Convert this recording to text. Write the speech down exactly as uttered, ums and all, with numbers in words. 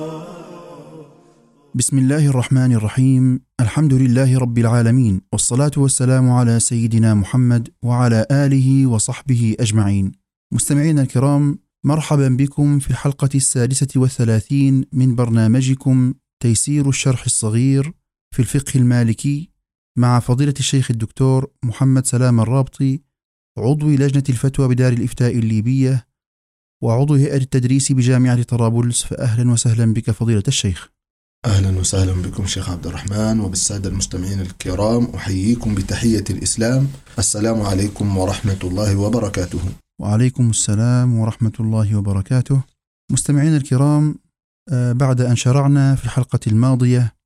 بسم الله الرحمن الرحيم. الحمد لله رب العالمين، والصلاة والسلام على سيدنا محمد وعلى آله وصحبه أجمعين. مستمعينا الكرام، مرحبا بكم في الحلقة السادسة والثلاثين من برنامجكم تيسير الشرح الصغير في الفقه المالكي، مع فضيلة الشيخ الدكتور محمد سلام الرابطي، عضو لجنة الفتوى بدار الإفتاء الليبية وعضو هيئة التدريس بجامعة طرابلس. فأهلا وسهلا بك فضيلة الشيخ. أهلا وسهلا بكم شيخ عبد الرحمن وبالسادة المستمعين الكرام، أحييكم بتحية الإسلام. السلام عليكم ورحمة الله وبركاته. وعليكم السلام ورحمة الله وبركاته. مستمعين الكرام، بعد أن شرعنا في الحلقة الماضية